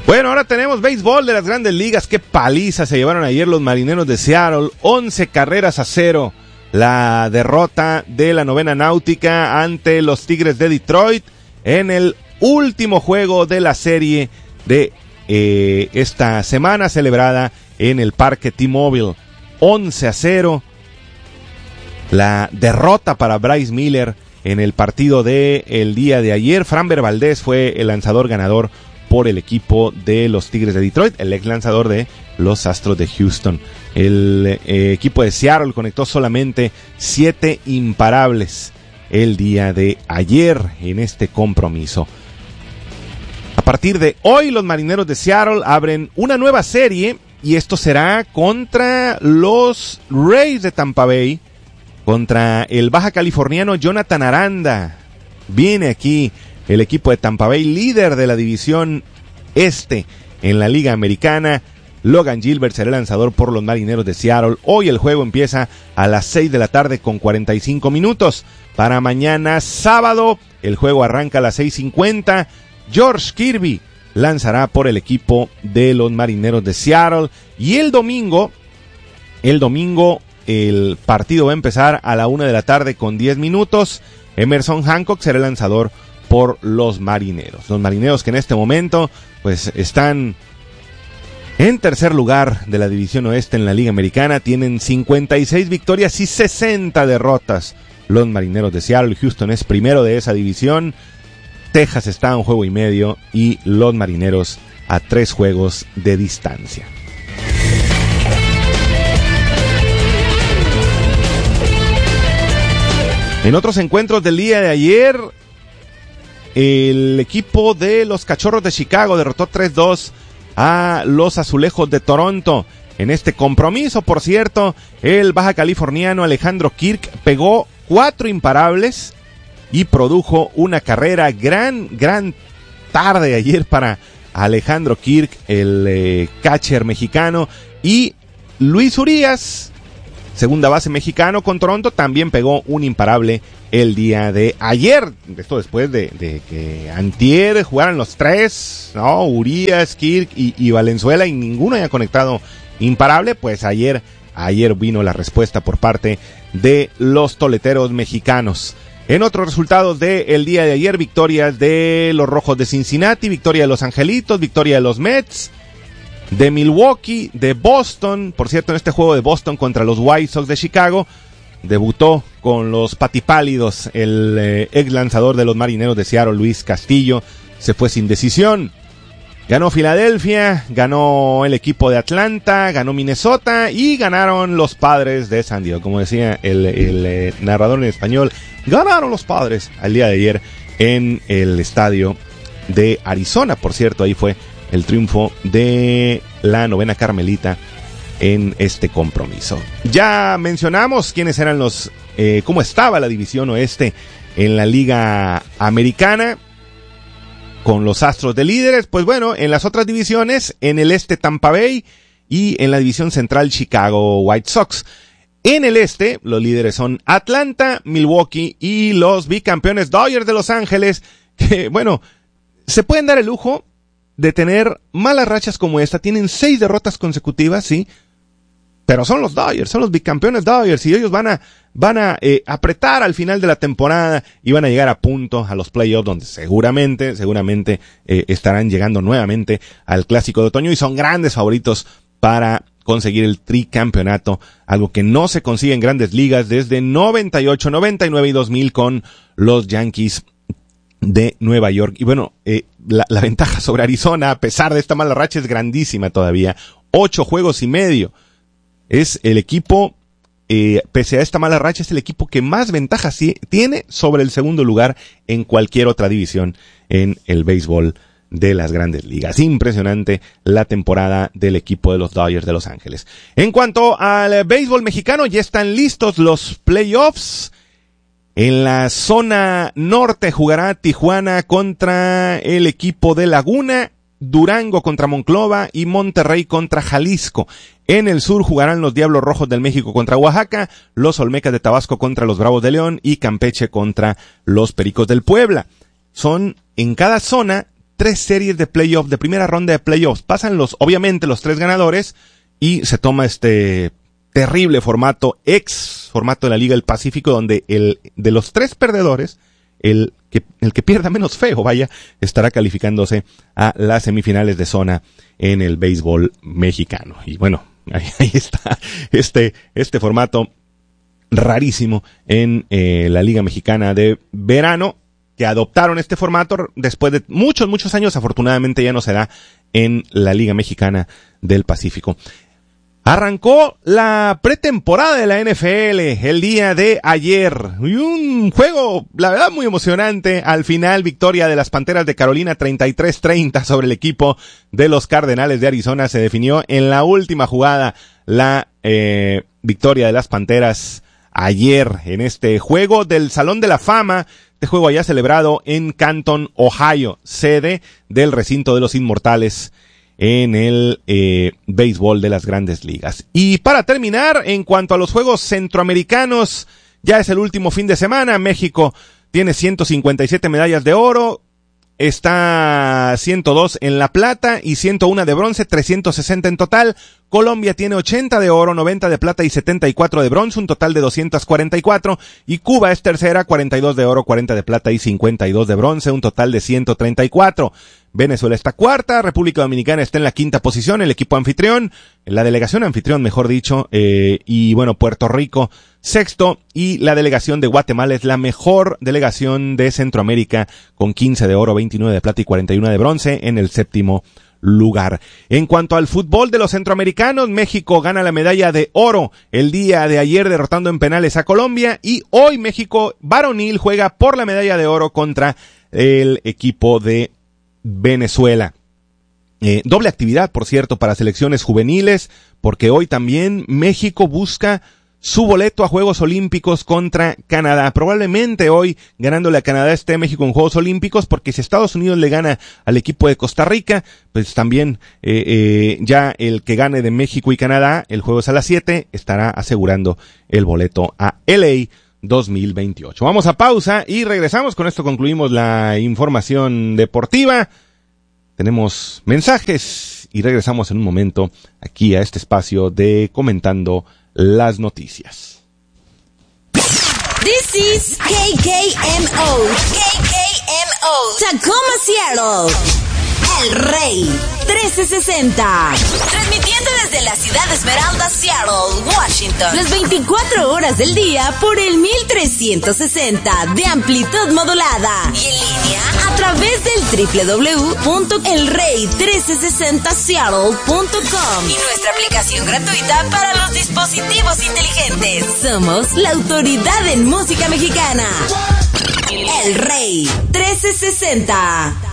Bueno, ahora tenemos béisbol de las Grandes Ligas. Qué paliza se llevaron ayer los Marineros de Seattle, 11-0. La derrota de la novena náutica ante los Tigres de Detroit en el último juego de la serie de esta semana celebrada en el Parque T-Mobile. 11-0. La derrota para Bryce Miller en el partido del día de ayer. Framber Valdez fue el lanzador ganador por el equipo de los Tigres de Detroit, el ex lanzador de los Astros de Houston. El equipo de Seattle conectó solamente 7 imparables el día de ayer en este compromiso. A partir de hoy, los Marineros de Seattle abren una nueva serie y esto será contra los Rays de Tampa Bay, contra el baja californiano Jonathan Aranda. Viene aquí el equipo de Tampa Bay, líder de la división este en la Liga Americana. Logan Gilbert será el lanzador por los Marineros de Seattle. Hoy el juego empieza a las 6 de la tarde con 45 minutos. Para mañana sábado, el juego arranca a las 6:50. George Kirby lanzará por el equipo de los Marineros de Seattle. Y el domingo el partido va a empezar a la 1 de la tarde con 10 minutos. Emerson Hancock será el lanzador por los Marineros. Los Marineros que en este momento pues están en tercer lugar de la división oeste en la Liga Americana. Tienen 56 victorias y 60 derrotas. Los Marineros de Seattle. Houston es primero de esa división. Texas está a 1 juego y medio y los Marineros a 3 juegos de distancia. En otros encuentros del día de ayer, el equipo de los Cachorros de Chicago derrotó 3-2 a los Azulejos de Toronto. En este compromiso, por cierto, el baja californiano Alejandro Kirk pegó 4 imparables y produjo una carrera. Gran tarde ayer para Alejandro Kirk, el catcher mexicano. Y Luis Urías, segunda base mexicano con Toronto, también pegó un imparable el día de ayer. Esto después de que antier jugaran los 3, ¿no? Urías, Kirk y Valenzuela, y ninguno haya conectado imparable. Pues ayer vino la respuesta por parte de los toleteros mexicanos. En otros resultados del día de ayer, victorias de los Rojos de Cincinnati, victoria de los Angelitos, victoria de los Mets, de Milwaukee, de Boston. Por cierto, en este juego de Boston contra los White Sox de Chicago, debutó con los patipálidos el ex lanzador de los Marineros de Seattle, Luis Castillo. Se fue sin decisión. Ganó Filadelfia, ganó el equipo de Atlanta, ganó Minnesota y ganaron los Padres de San Diego. Como decía el narrador en español, ganaron los Padres al día de ayer en el estadio de Arizona. Por cierto, ahí fue el triunfo de la novena Carmelita en este compromiso. Ya mencionamos quiénes eran cómo estaba la división oeste en la Liga Americana, con los Astros de líderes. Pues bueno, en las otras divisiones, en el este Tampa Bay y en la división central Chicago White Sox. En el este, los líderes son Atlanta, Milwaukee y los bicampeones Dodgers de Los Ángeles, que bueno, se pueden dar el lujo de tener malas rachas como esta. Tienen 6 derrotas consecutivas, sí, pero son los Dodgers, son los bicampeones Dodgers, y ellos van a apretar al final de la temporada y van a llegar a punto a los playoffs, donde seguramente estarán llegando nuevamente al Clásico de Otoño y son grandes favoritos para conseguir el tricampeonato, algo que no se consigue en Grandes Ligas desde 98, 99 y 2000 con los Yankees de Nueva York. Y bueno, la ventaja sobre Arizona, a pesar de esta mala racha, es grandísima todavía. 8 juegos y medio. Es el equipo, pese a esta mala racha, es el equipo que más ventajas tiene sobre el segundo lugar en cualquier otra división en el béisbol de las Grandes Ligas. Impresionante la temporada del equipo de los Dodgers de Los Ángeles. En cuanto al béisbol mexicano, ya están listos los playoffs. En la zona norte jugará Tijuana contra el equipo de Laguna, Durango contra Monclova y Monterrey contra Jalisco. En el sur jugarán los Diablos Rojos del México contra Oaxaca, los Olmecas de Tabasco contra los Bravos de León y Campeche contra los Pericos del Puebla. Son en cada zona 3 series de playoffs, de primera ronda de playoffs. Pasan obviamente los 3 ganadores y se toma este terrible formato, ex formato de la Liga del Pacífico, donde de los 3 perdedores, el que pierda menos feo, estará calificándose a las semifinales de zona en el béisbol mexicano. Y bueno, ahí está este formato rarísimo en la Liga Mexicana de Verano, que adoptaron este formato después de muchos años. Afortunadamente ya no se da en la Liga Mexicana del Pacífico. Arrancó la pretemporada de la NFL el día de ayer. Y un juego, la verdad, muy emocionante. Al final, victoria de las Panteras de Carolina 33-30 sobre el equipo de los Cardenales de Arizona. Se definió en la última jugada la victoria de las Panteras ayer en este juego del Salón de la Fama. Este juego allá celebrado en Canton, Ohio, sede del recinto de los Inmortales en el béisbol de las Grandes Ligas. Y para terminar, en cuanto a los Juegos Centroamericanos, ya es el último fin de semana. México tiene 157 medallas de oro, está 102 en la plata y 101 de bronce, 360 en total. Colombia tiene 80 de oro, 90 de plata y 74 de bronce, un total de 244. Y Cuba es tercera, 42 de oro, 40 de plata y 52 de bronce, un total de 134. Venezuela está cuarta, República Dominicana está en la quinta posición, el equipo anfitrión, la delegación anfitrión, mejor dicho, y bueno, Puerto Rico sexto, y la delegación de Guatemala es la mejor delegación de Centroamérica, con 15 de oro, 29 de plata y 41 de bronce en el séptimo lugar. En cuanto al fútbol de los centroamericanos, México gana la medalla de oro el día de ayer derrotando en penales a Colombia, y hoy México varonil juega por la medalla de oro contra el equipo de Venezuela. Doble actividad, por cierto, para selecciones juveniles, porque hoy también México busca su boleto a Juegos Olímpicos contra Canadá. Probablemente hoy, ganándole a Canadá, esté México en Juegos Olímpicos, porque si Estados Unidos le gana al equipo de Costa Rica, pues también ya el que gane de México y Canadá, el juego es a las 7, estará asegurando el boleto a LA 2028. Vamos a pausa y regresamos. Con esto concluimos la información deportiva. Tenemos mensajes y regresamos en un momento aquí a este espacio de Comentando las Noticias. This is KKMO. Tacoma, Seattle. El Rey 1360. Transmitiendo desde la ciudad de Esmeralda, Seattle, Washington. Las 24 horas del día por el 1360 de amplitud modulada. Y en línea a través del www.elrey1360seattle.com. Y nuestra aplicación gratuita para los dispositivos inteligentes. Somos la autoridad en música mexicana. El Rey 1360.